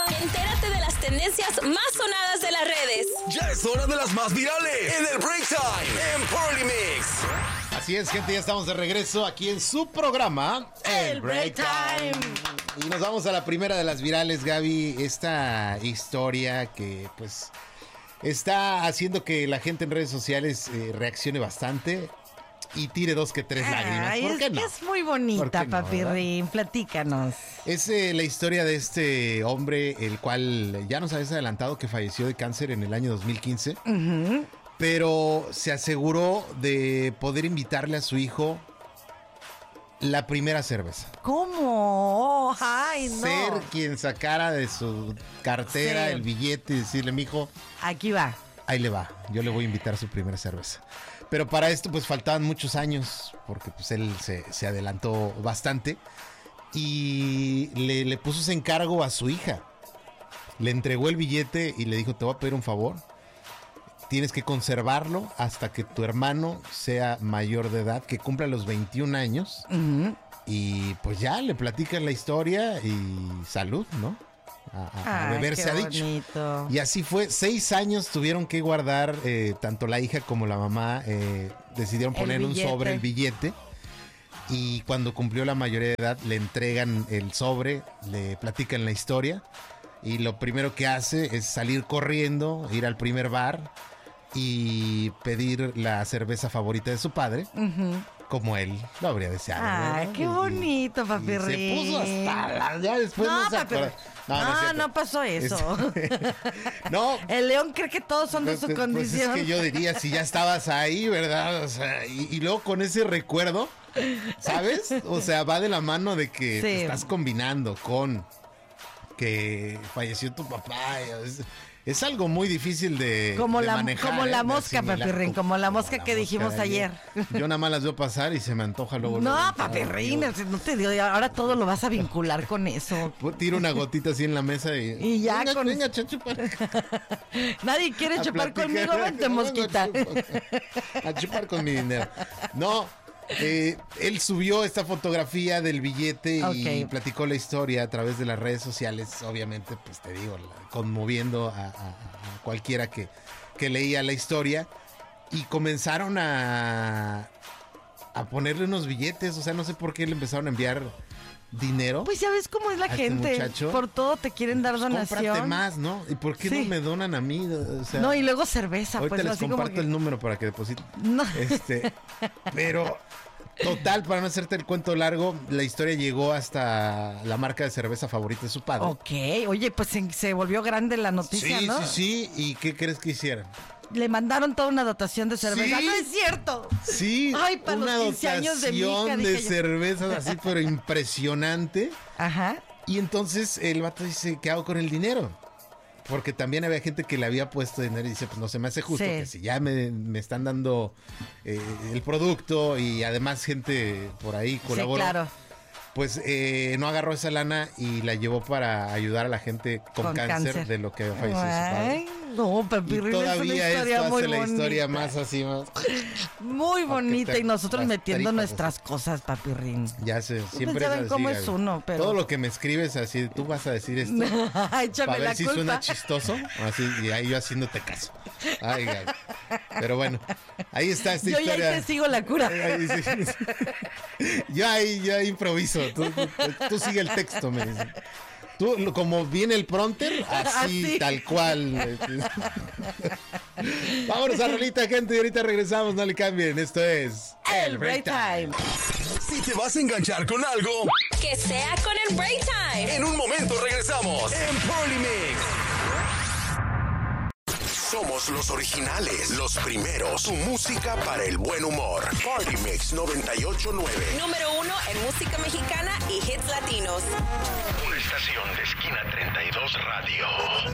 Entérate de las tendencias más sonadas de las redes. Ya es hora de las más virales en el Break Time en Party Mix. Así es, gente, ya estamos de regreso aquí en su programa, El Break Time. Y nos vamos a la primera de las virales, Gaby. Esta historia que, pues, está haciendo que la gente en redes sociales reaccione bastante y tire 2 que 3 lágrimas. ¿Por qué no? Es muy bonita, no, Papirrín. Platícanos. Es la historia de este hombre, el cual ya nos habías adelantado que falleció de cáncer en el año 2015. Pero se aseguró de poder invitarle a su hijo la primera cerveza. ¿Cómo? Ay, no. Ser quien sacara de su cartera el billete y decirle, mijo, aquí va. Ahí le va, yo le voy a invitar a su primera cerveza. Pero para esto pues faltaban muchos años, porque pues él se adelantó bastante. Y le puso ese encargo a su hija. Le entregó el billete y le dijo, te voy a pedir un favor. Tienes que conservarlo hasta que tu hermano sea mayor de edad, que cumpla los 21 años. Y pues ya le platicas la historia y salud, ¿no? A beber se ha dicho. Y así fue, 6 años tuvieron que guardar, tanto la hija como la mamá, decidieron poner un sobre el billete. Y cuando cumplió la mayoría de edad, le entregan el sobre, le platican la historia. Y lo primero que hace es salir corriendo, ir al primer bar y pedir la cerveza favorita de su padre, como él lo habría deseado. ¡Ah, qué bonito, Papirrín! Se puso hasta ya después no se acuerda. No pasó eso. No. El león cree que todos son de su condición. Pues es que yo diría, si ya estabas ahí, ¿verdad? O sea, y luego con ese recuerdo, ¿sabes? O sea, va de la mano de que te estás combinando con que falleció tu papá. Es algo muy difícil de manejar. Como la mosca, Papirrín, como la mosca que dijimos ayer. Yo nada más las veo pasar y se me antoja luego. No, Papirrín, no te digo, ahora todo lo vas a vincular con eso. Tiro una gotita así en la mesa y ya venga, chupar. Nadie quiere chupar conmigo, vente, mosquita. A chupar con mi dinero. No. Él subió esta fotografía del billete y platicó la historia a través de las redes sociales, obviamente, pues te digo, conmoviendo a cualquiera que leía la historia, y comenzaron a ponerle unos billetes. O sea, no sé por qué le empezaron a enviar dinero. Pues ya ves cómo es la gente, muchacho. Por todo te quieren dar donación. Cómprate más, ¿no? ¿Y por qué no me donan a mí? O sea, no, y luego cerveza. Ahorita pues, les comparto el número para que depositen. No. Pero total, para no hacerte el cuento largo, la historia llegó hasta la marca de cerveza favorita de su padre. Ok, oye, pues se volvió grande la noticia, ¿no? Sí. ¿Y qué crees que hicieron? Le mandaron toda una dotación de cerveza. ¿Sí? ¡No es cierto! Sí, ay, para una los 15 años de mi hija, de cervezas así, pero impresionante. Ajá. Y entonces el vato dice, ¿qué hago con el dinero? Porque también había gente que le había puesto dinero y dice, pues no se me hace justo que si ya me están dando el producto y además gente por ahí colaboró. Sí, claro. Pues no agarró esa lana y la llevó para ayudar a la gente con cáncer de lo que había fallecido su padre. No, Papirrín, todavía es una historia esto muy hace bonita. La historia más así, más... Muy bonita, y nosotros metiendo nuestras cosas, Papirrín. Ya sé, siempre ya ven es así, cómo es uno, pero... Todo lo que me escribes así, tú vas a decir esto. Échame para ver la si culpa. suena chistoso, así, y ahí yo haciéndote caso. Ay, Gaby. Pero bueno, ahí está esta historia. Yo ya ahí te sigo la cura. Yo ahí improviso. Tú sigue el texto, me dicen. Tú, como viene el prompter, así. Tal cual. Vámonos a rolita, gente, y ahorita regresamos, no le cambien. Esto es El Break Time. Si te vas a enganchar con algo, que sea con el Break Time. En un momento regresamos en Party Mix. Somos los originales, los primeros. Tu música para el buen humor. Party Mix 98.9. Número 1 en música mexicana y hits latinos. Una estación de Esquina 32 Radio.